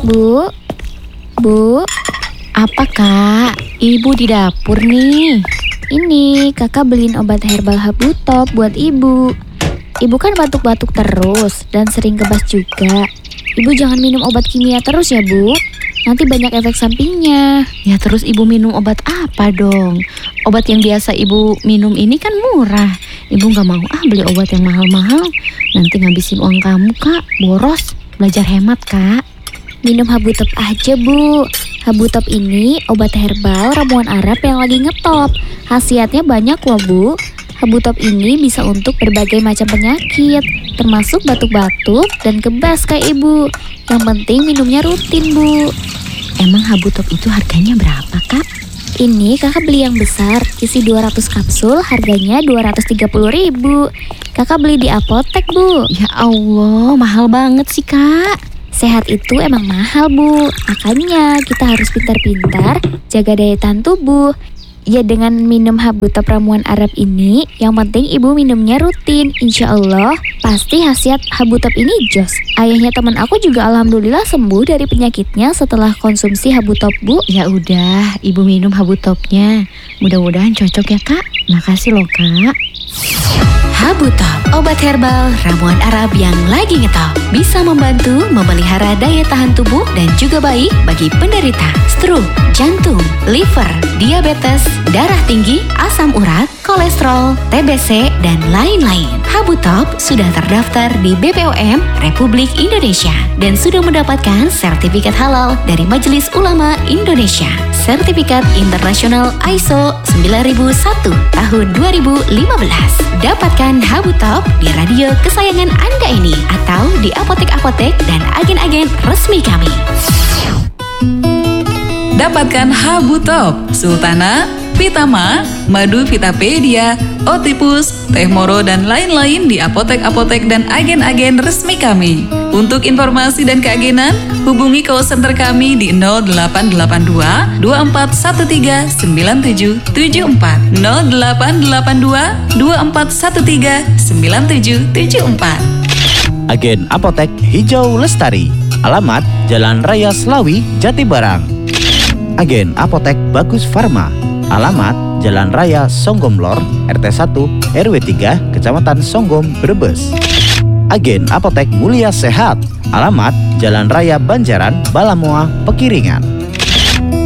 Bu, Bu, Apa kak? Ibu di dapur nih. ini kakak beliin obat herbal Habutop buat ibu. Ibu kan batuk-batuk terus dan sering kebas juga. Ibu jangan minum obat kimia terus ya Bu, nanti banyak efek sampingnya. Ya terus ibu minum obat apa dong? Obat yang biasa ibu minum ini kan murah. Ibu gak mau beli obat yang mahal-mahal. Nanti ngabisin uang kamu kak, boros. Belajar hemat kak. Minum Habutop aja Bu. Habutop ini obat herbal ramuan Arab yang lagi ngetop. Khasiatnya banyak loh Bu. Habutop ini bisa untuk berbagai macam penyakit, termasuk batuk-batuk dan kebas kayak ibu. Yang penting minumnya rutin Bu. Emang Habutop itu harganya berapa kak? Ini kakak beli yang besar, isi 200 kapsul, harganya 230.000. Kakak beli di apotek Bu. Ya Allah, mahal banget sih kak. Sehat itu emang mahal Bu, makanya kita harus pintar-pintar jaga daya tahan tubuh. Ya dengan minum Habutop ramuan Arab ini, yang penting ibu minumnya rutin. Insya Allah pasti khasiat Habutop ini jos. Ayahnya teman aku juga alhamdulillah sembuh dari penyakitnya setelah konsumsi Habutop Bu. Ya udah, ibu minum Habutopnya. Mudah-mudahan cocok ya kak. Makasih loh kak. Habutop, obat herbal ramuan Arab yang lagi ngetop. Bisa membantu memelihara daya tahan tubuh dan juga baik bagi penderita stroke, jantung, liver, diabetes, darah tinggi, asam urat, kolesterol, TBC, dan lain-lain. Habutop sudah terdaftar di BPOM Republik Indonesia dan sudah mendapatkan sertifikat halal dari Majelis Ulama Indonesia. Sertifikat internasional ISO 9001 tahun 2015. Dapatkan Habutop di radio kesayangan Anda ini atau di apotek-apotek dan agen-agen resmi kami. Dapatkan Habutop, Sultana, Vitama, Madu Vitapedia, Otipus, Teh Moro, dan lain-lain di apotek-apotek dan agen-agen resmi kami. Untuk informasi dan keagenan, hubungi call center kami di 0882 2413 9774 0882 2413 9774. Agen Apotek Hijau Lestari. Alamat Jalan Raya Slawi, Jatibarang. Agen Apotek Bagus Farma. Alamat Jalan Raya Songgomlor, RT 1, RW 3, Kecamatan Songgom, Brebes. Agen Apotek Mulia Sehat. Alamat Jalan Raya Banjaran, Balamoa, Pekiringan.